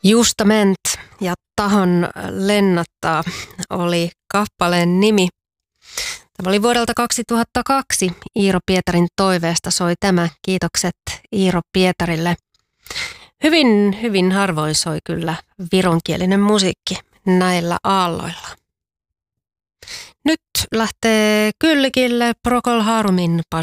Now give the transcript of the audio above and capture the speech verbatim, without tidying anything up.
Justament ja Tahon lennottaa oli kappaleen nimi. Tämä oli vuodelta kaksituhattakaksi. Iiro Pietarin toiveesta soi tämä. Kiitokset Iiro Pietarille. Hyvin, hyvin harvoin soi kyllä vironkielinen musiikki näillä aalloilla. Nyt lähtee Kyllikille Procol Harumin